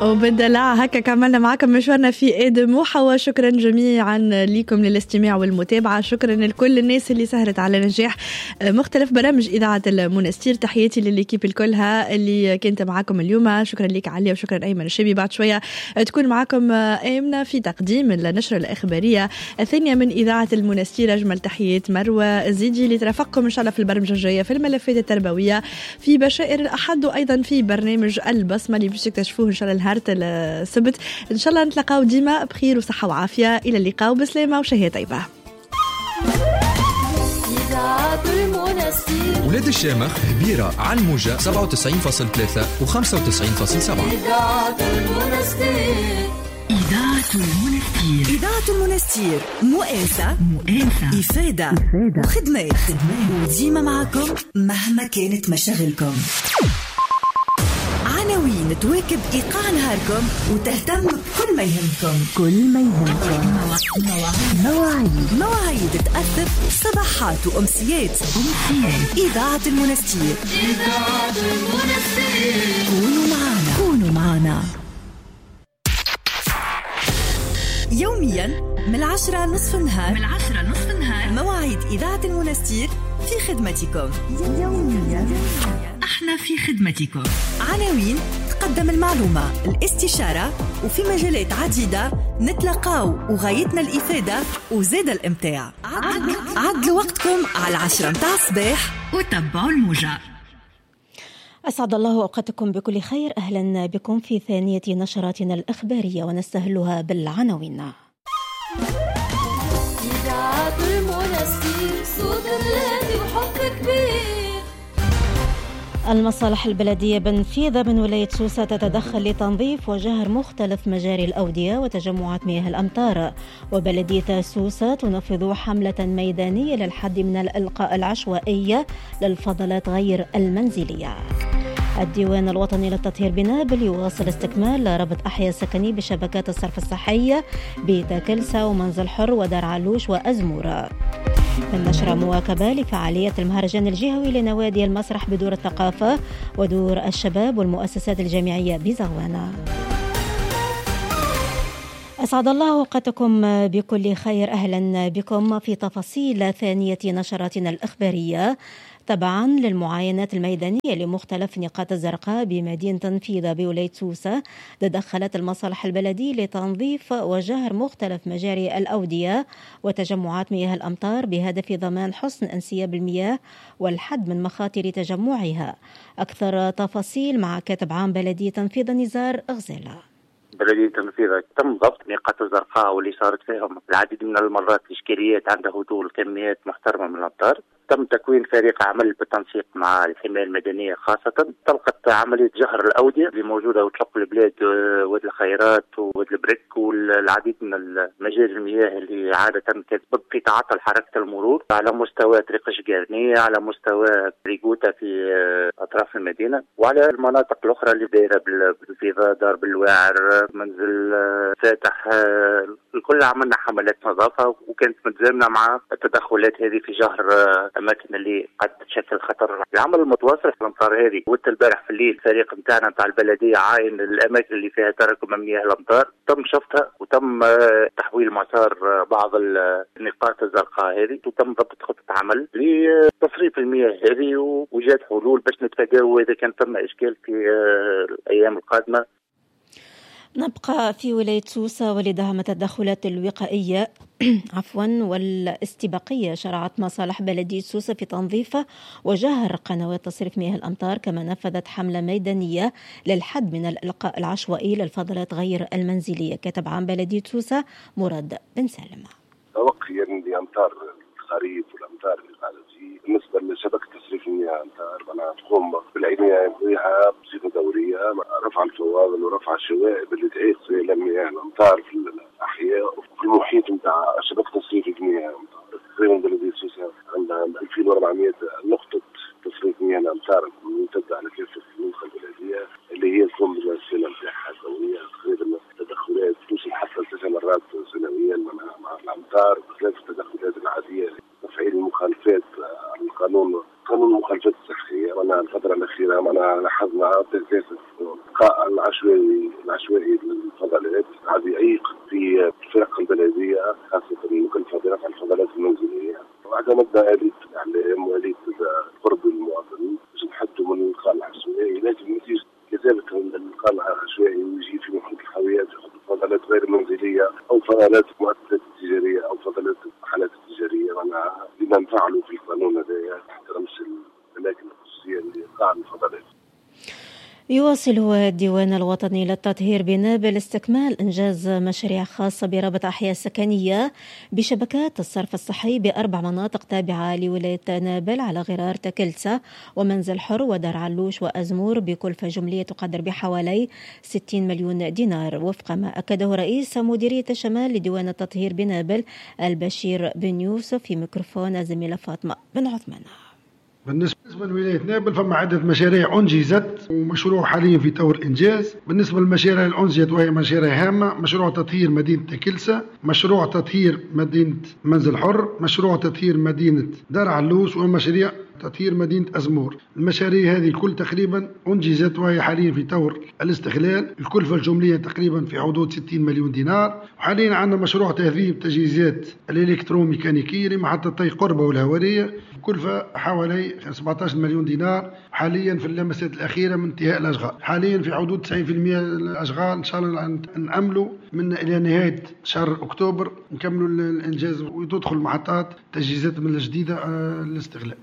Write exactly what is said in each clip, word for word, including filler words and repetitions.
وبالدلع هكا كملنا معكم مشوارنا في ايد موحة، وشكرا جميعا لكم للاستماع والمتابعة. شكرا لكل الناس اللي سهرت على نجاح مختلف برامج إذاعة المنستير. تحياتي للكيب الكلها اللي كنت معكم اليوم. شكرا لك علي وشكرا أيمن الشبي. بعد شوية تكون معكم آمنة في تقديم النشرة الإخبارية الثانية من إذاعة المنستير. أجمل تحيات مروة زيدي اللي ترافقكم إن شاء الله في البرمجة الجاية في الملفات التربوية في بشائر الأحد، وأيضا في برنامج البصمة اللي باش تكتشفوه إن شاء الله نهار السبت. إن شاء الله نتلقاو ديما بخير وصحة وعافية. إلى اللقاء وبسلامة وشهية طيبة. ولاد الشامخ هبيرة على الموجة سبعة وتسعين فاصلة ثلاثة و خمسة وتسعين فاصلة سبعة. إذاعة المنستير. إذاعة المنستير. إذاعة المنستير مؤانسة مؤانسة إفادة وخدمات، وديما معكم مهما كانت مشاغلكم. عناوين تواكب إيقاع نهاركم وتهتم بكل ما يهمكم. كل ما يهمكم. مواعيد مواعيد مواعيد تأثر صباحات وأمسيات. أمسيات. إذاعة المنستير. إذاعة المنستير. كونوا معنا كونوا معنا يوميا من العشرة نصف النهار من العشرة نصف النهار مواعيد إذاعة المنستير في خدمتكم. يوميا احنا في خدمتكم. عناوين تقدم المعلومة، الاستشارة، وفي مجالات عديدة نتلقاو وغايتنا الإفادة وزاد الإمتاع. عدلوا وقتكم على العشرة متاع الصباح وتبعوا الموجة. أسعد الله أوقاتكم بكل خير. أهلا بكم في ثانية نشراتنا الإخبارية ونستهلها بالعناوين. إذاعة المنستير صوت الهادي وحب كبير. المصالح البلدية بنفيذة من ولاية سوسة تتدخل لتنظيف وجهر مختلف مجاري الأودية وتجمعات مياه الأمطار. وبلدية سوسة تنفذ حملة ميدانية للحد من الإلقاء العشوائي للفضلات غير المنزلية. الديوان الوطني للتطهير بنابل يواصل استكمال ربط أحياء سكني بشبكات الصرف الصحي بتكلسة ومنزل حر ودار علوش وأزمورة. النشرة مواكبة لفعالية المهرجان الجهوي لنوادي المسرح بدور الثقافة ودور الشباب والمؤسسات الجامعية بزغوانة. أسعد الله أوقاتكم بكل خير. أهلا بكم في تفاصيل ثانية نشراتنا الإخبارية. تبعا للمعاينات الميدانية لمختلف نقاط الزرقاء بمدينة تنفيذة بولاية سوسة، تدخلت المصالح البلدية لتنظيف وجهر مختلف مجاري الأودية وتجمعات مياه الأمطار بهدف ضمان حسن انسياب المياه والحد من مخاطر تجمعها. أكثر تفاصيل مع كاتب عام بلدية تنفيذة نزار غزالة. بلدية تنفيذ تم ضبط نقاط الزرقاء واللي صارت فيهم العديد من المرات إشكاليات عند هطول كميات محترمة من الأمطار. تم تكوين فريق عمل بالتنسيق مع الحماية المدنية خاصة. طلقت عملية جهر الأودية اللي موجودة وتلق البلاد واد الخيرات وواد البريك والعديد من مجاري المياه اللي عادة كانت تعطل حركة المرور على مستوى طريق شقارنية، على مستوى ريغوتا في أطراف المدينة، وعلى المناطق الأخرى اللي دايرة بالفيضة، دار بالواعر، منزل فاتح. الكل عملنا حملات نظافة وكانت متزامنة مع التدخلات هذه في جهر الأماكن اللي قد تشكل خطر. العمل المتواصل في الأمطار هذه، وقت البارح في الليل الفريق نتاعنا نتاع البلدية عاين الأماكن اللي فيها تراكم مياه الأمطار، تم شفتها وتم تحويل مسار بعض النقاط الزرقاء هذه، وتم ضبط خطة عمل لتصريف المياه هذه ووجاد حلول باش نتفاداو إذا كان ثم إشكال في الأيام القادمة. نبقى في ولاية سوسة ولدعم التدخلات الوقائية عفوا والاستباقية. شرعت مصالح بلدية سوسة في تنظيف وجهر قنوات تصريف مياه الأمطار، كما نفذت حملة ميدانية للحد من الإلقاء العشوائي للفضلات غير المنزلية. كاتب عام بلدية سوسة مراد بن سالم. توقيا لأمطار الخريف والأمطار اللي قاعدة تجي بالنسبة لشبكة تصريف المياه الأمطار أنا تقوم بالعناية بها بصفة دورية، رفع الفواضل ورفع الشوائب اللي تعيق سيل مياه الأمطار في الأحياء وفي المحيط نتاع شبكة تصريف المياه الأمطار. تقريبا بلدية سوسة عندها ألفين وأربعمائة نقطة تصريف مياه الأمطار ممتدة على كافة المنطقة البلدية اللي هي تقوم بالسيلة نتاعها الدورية. تقريبا تدخلات توصل حتى تسع مرات سنويا مع الأمطار، بخلاف التدخلات العادية تفعيل المخالفات القانون قانون المخالفات الصحية. وانا الفترة الأخيرة أنا لاحظنا تكثيف الإلقاء العشوائي العشوائي للفضلات هذا يعيق في الفرق البلدية خاصة المكلفة برفع الفضلات المنزلية، واعتمدنا آلية الإعلام وآلية قرب المواطنين باش نحدوا من الإلقاء العشوائي، لكن نتيجة كذلك الإلقاء العشوائي ويجي في محيط الحاويات يحط فضلات غير منزلية أو فضلات مؤسسات تجارية أو فضلات المحلات التجارية، معناها لما نفعلوا في القانون هذا احترام الأماكن الخصوصية لإلقاء الفضلات. يواصل الديوان الوطني للتطهير بنابل استكمال إنجاز مشاريع خاصة بربط أحياء سكنية بشبكات الصرف الصحي بأربع مناطق تابعة لولاية نابل على غرار تكلسة ومنزل حر ودار علوش وأزمور بكلفة جملية تقدر بحوالي ستين مليون دينار، وفق ما أكده رئيس مديرية الشمال لديوان التطهير بنابل البشير بن يوسف في ميكروفون الزميلة فاطمة بن عثمان. بالنسبة لولاية نابل فما عدة مشاريع أنجزت ومشروع حاليا في طور الإنجاز. بالنسبة للمشاريع الأنجزت وهي مشاريع هامة: مشروع تطهير مدينة تكلسة، مشروع تطهير مدينة منزل حر، مشروع تطهير مدينة دار علوش، ومشاريع تطهير مدينة أزمور. المشاريع هذه الكل تقريبا أنجزت وهي حاليا في طور الاستغلال، الكلفة الجملية تقريبا في حدود ستين مليون دينار. وحاليا عندنا مشروع تهذيب تجهيزات الإلكتروميكانيكية لمحطتي قربة والهوارية، كلفة حوالي سبعة عشر مليون دينار حاليا في اللمسات الأخيرة من انتهاء الأشغال. حاليا في حدود تسعين بالمئة الأشغال إن شاء الله نأملوا من إلى نهاية شهر أكتوبر نكملوا الإنجاز وتدخل محطات تجهيزات من الجديدة للاستغلال.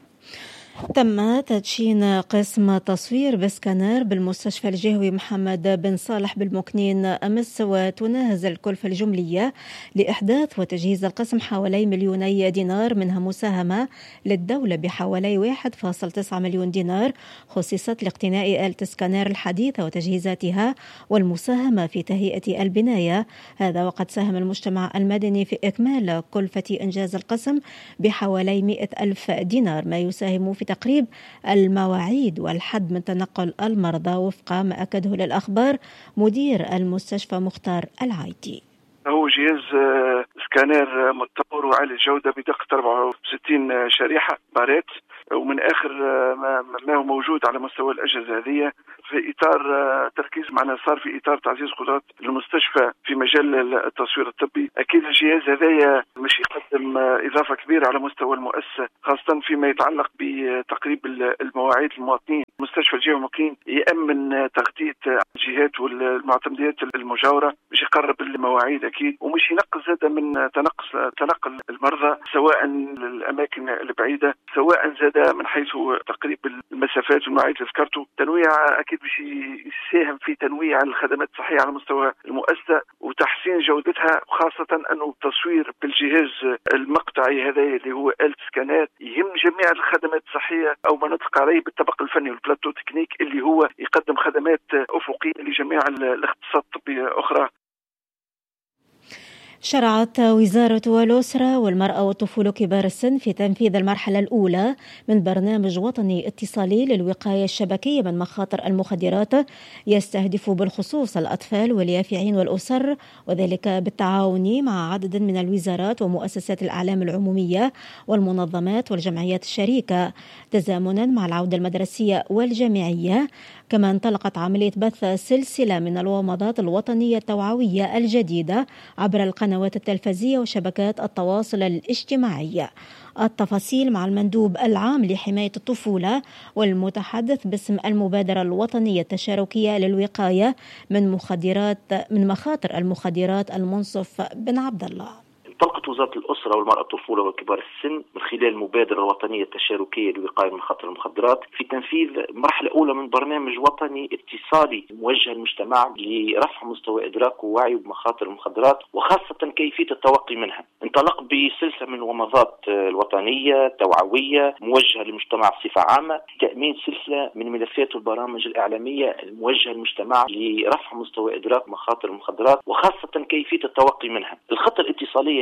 تم تدشين قسم تصوير بسكانر بالمستشفى الجهوي محمد بن صالح بالمكنين أمس، وتناهز الكلفة الجملية لإحداث وتجهيز القسم حوالي مليوني دينار، منها مساهمة للدولة بحوالي واحد فاصلة تسعة مليون دينار خصصت لاقتناء آلة سكانر الحديثة وتجهيزاتها والمساهمة في تهيئة البناية. هذا وقد ساهم المجتمع المدني في إكمال كلفة إنجاز القسم بحوالي مئة ألف دينار، ما يساهم في تقريب المواعيد والحد من تنقل المرضى، وفق ما أكده للأخبار مدير المستشفى مختار العايدي. هو جهاز سكانير متطور وعالي الجودة بدقة أربعة وستين شريحة بارات، ومن آخر ما هو موجود على مستوى الأجهزة هذه في إطار تركيز معنا صار في إطار تعزيز قدرات المستشفى في مجال التصوير الطبي. أكيد الجهاز هذا مش يقدم إضافة كبيرة على مستوى المؤسسة، خاصة فيما يتعلق بتقريب المواعيد للمواطنين. مستشفى الجهوي مكين يأمن تغطية الجهات والمعتمديات المجاورة مش يقرب المواعيد أكيد، ومش ينقص زاد من تنقص تنقل المرضى سواء الأماكن البعيدة سواء زاد من حيث تقريب المسافات والمواعيد اللي ذكرته. تنويع أكيد باش يساهم في تنويع الخدمات الصحية على مستوى المؤسسة وتحسين جودتها، وخاصة أنه التصوير بالجهاز المقطعي هذا اللي هو آلة سكانات يهم جميع الخدمات الصحية أو ما نطلق عليه بالطبق الفني والبلاتو تكنيك اللي هو يقدم خدمات أفقية لجميع الاختصاصات الطبية أخرى. شرعت وزارة الأسرة والمرأة والطفولة وكبار السن في تنفيذ المرحلة الأولى من برنامج وطني اتصالي للوقاية الشبكية من مخاطر المخدرات، يستهدف بالخصوص الأطفال واليافعين والأسر، وذلك بالتعاون مع عدد من الوزارات ومؤسسات الإعلام العمومية والمنظمات والجمعيات الشريكة تزامنا مع العودة المدرسية والجامعية. كما انطلقت عملية بث سلسلة من الومضات الوطنية التوعوية الجديدة عبر القنوات التلفزية وشبكات التواصل الاجتماعي. التفاصيل مع المندوب العام لحماية الطفولة والمتحدث باسم المبادرة الوطنية التشاركية للوقاية من مخدرات من مخاطر المخدرات المنصف بن عبد الله. انطلقت وزارة الأسرة والمرأة الطفولة وكبار السن من خلال المبادرة الوطنية التشاركية للوقاية من مخاطر المخدرات في تنفيذ مرحلة أولى من برنامج وطني اتصالي موجه للمجتمع لرفع مستوى إدراكه ووعيه بمخاطر المخدرات وخاصة كيفية التوقي منها. انطلق بسلسلة من الومضات الوطنية توعوية موجهة للمجتمع بصفة عامة، تأمين سلسلة من ملفات والبرامج الإعلامية الموجهة للمجتمع لرفع مستوى إدراك مخاطر المخدرات وخاصة كيفية التوقي منها. الخطة الاتصالية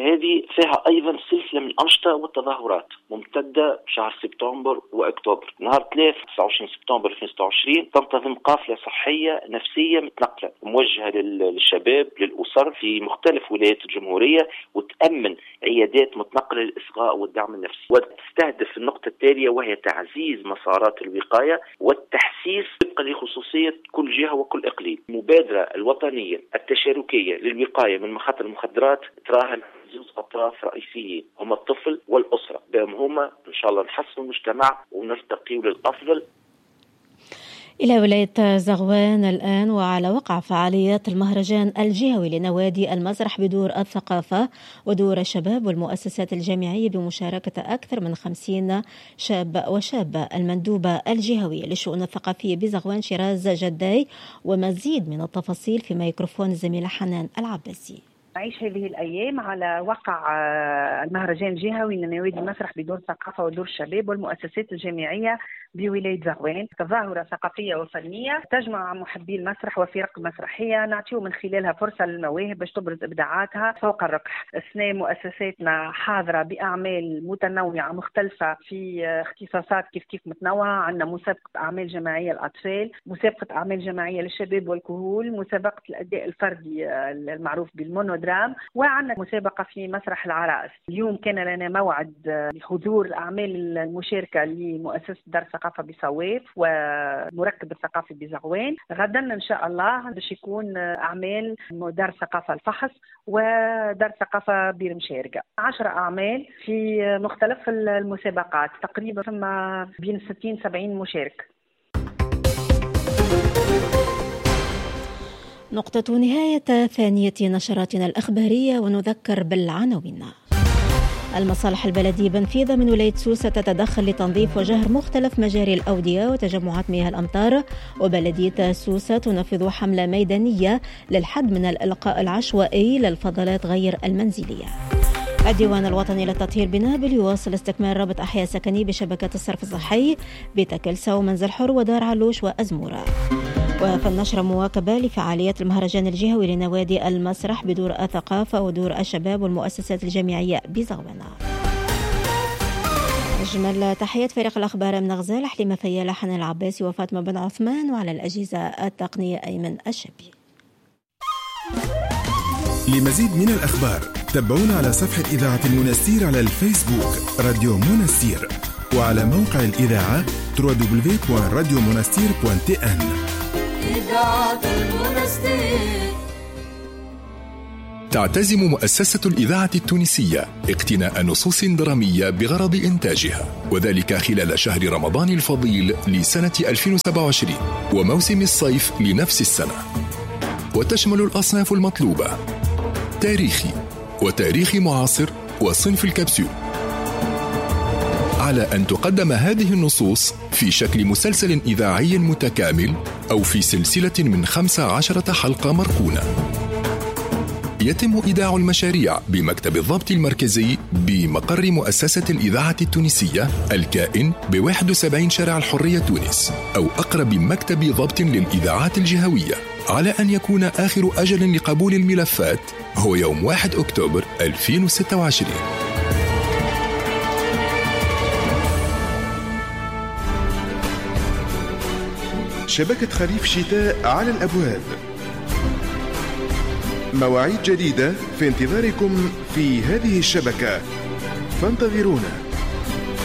الجمهورية هذه فيها أيضا سلسلة من الأنشطة والتظاهرات ممتدة بشهر سبتمبر وأكتوبر. نهار ثلاثة تسعة وعشرين سبتمبر ألفين وستة وعشرين تنتظم قافلة صحية نفسية متنقلة موجهة للشباب للأسر في مختلف ولايات الجمهورية، وتأمن عيادات متنقلة للإصغاء والدعم النفسي، وتستهدف النقطة التالية وهي تعزيز مسارات الوقاية والتحسيس طبقا لخصوصية كل جهة وكل إقليم. المبادرة الوطنية التشاركية للوقاية من مخاطر المخدرات تراهن زوج أطراف رئيسيين، هما الطفل والأسرة، بهم هما إن شاء الله نحسن المجتمع ونرتقي للأفضل. إلى ولاية زغوان الآن، وعلى وقع فعاليات المهرجان الجهوي لنوادي المسرح بدور الثقافة ودور الشباب والمؤسسات الجامعية بمشاركة أكثر من خمسين شاب وشابة. المندوبة الجهوية للشؤون الثقافية بزغوان شيراز جداي، ومزيد من التفاصيل في ميكروفون الزميلة حنان العباسي. نعيش هذه الأيام على وقع المهرجان الجهوي لنوادي المسرح بدور ثقافة ودور الشباب والمؤسسات الجامعية بولاية زغوان، تظاهرة ثقافية وفنية تجمع محبي المسرح وفرق مسرحية نعطيه من خلالها فرصة للمواهب باش تبرز إبداعاتها فوق الرقح. السنة مؤسساتنا حاضرة بأعمال متنوعة مختلفة في اختصاصات كيف كيف متنوعة. عندنا مسابقة أعمال جماعية الأطفال، مسابقة أعمال جماعية للشباب والكهول، مسابقة الأداء الفردي المعروف بالمونودرام، وعندنا مسابقة في مسرح العرائس. اليوم كان لنا موعد لحضور الأعمال المشاركة لمؤسسة دار الثقافة بصواف ومركب الثقافي بزغوان. غدا إن شاء الله باش يكون أعمال دار الثقافة الفحص ودار الثقافة بير مشارقة. عشر أعمال في مختلف المسابقات، تقريبا ثم بين ستين سبعين مشارك. نقطة نهاية ثانية نشراتنا الأخبارية، ونذكر بالعناوين. المصالح البلدية بنفيذة من ولاية سوسة تتدخل لتنظيف وجهر مختلف مجاري الأودية وتجمعات مياه الأمطار، وبلدية سوسة تنفذ حملة ميدانية للحد من الإلقاء العشوائي للفضلات غير المنزلية. الديوان الوطني للتطهير بنابل يواصل استكمال ربط أحياء سكني بشبكة الصرف الصحي بتكلسة ومنزل حر ودار علوش وأزمورة. وفي النشرة مواكبة لفعاليات المهرجان الجهوي لنوادي المسرح بدور الثقافة ودور الشباب والمؤسسات الجامعية بزغوان. أجمل تحيات فريق الأخبار من غزال، حليمة فيالة، حنان العباسي وفاطمة بن عثمان، وعلى الأجهزة التقنية أيمن الشبي. لمزيد من الأخبار تابعونا على صفحة إذاعة المنستير على الفيسبوك راديو منستير، وعلى موقع الإذاعة دبليو دبليو دبليو دوت راديو منستير دوت تي إن. إذاعة المنستير. تعتزم مؤسسة الإذاعة التونسية اقتناء نصوص درامية بغرض إنتاجها، وذلك خلال شهر رمضان الفضيل لسنة ألفين وسبعة وعشرين وموسم الصيف لنفس السنة، وتشمل الأصناف المطلوبة: تاريخي وتاريخي معاصر وصنف الكبسول، على أن تقدم هذه النصوص في شكل مسلسل إذاعي متكامل أو في سلسلة من خمس عشرة حلقة مركونة. يتم إيداع المشاريع بمكتب الضبط المركزي بمقر مؤسسة الإذاعة التونسية الكائن بواحد وسبعين شارع الحرية تونس، أو أقرب مكتب ضبط للإذاعات الجهوية، على أن يكون آخر أجل لقبول الملفات هو يوم واحد أكتوبر ألفين وستة وعشرين. شبكة خريف شتاء على الأبواب، مواعيد جديدة في انتظاركم في هذه الشبكة، فانتظرونا.